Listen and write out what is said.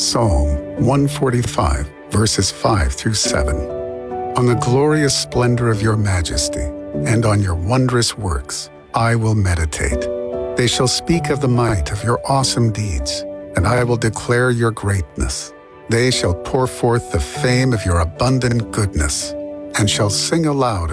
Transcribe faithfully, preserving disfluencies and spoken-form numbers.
Psalm one forty-five, verses five through seven. On the glorious splendor of your majesty, and on your wondrous works, I will meditate. They shall speak of the might of your awesome deeds, and I will declare your greatness. They shall pour forth the fame of your abundant goodness, and shall sing aloud